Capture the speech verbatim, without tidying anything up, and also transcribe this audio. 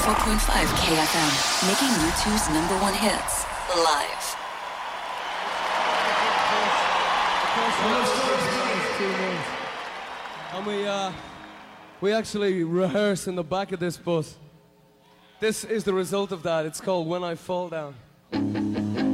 ninety-four point five K F M, making U two's number one hits live. And we, uh, we actually rehearse in the back of this bus. This is the result of that. It's called When I Fall Down.